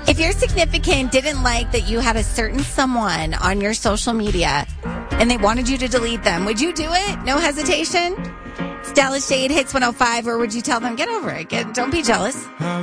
If your significant didn't like that you had a certain someone on your social media and they wanted you to delete them, would you do it? No hesitation? It's Dallas Shade Hits 105, or would you tell them, get over it? Don't be jealous.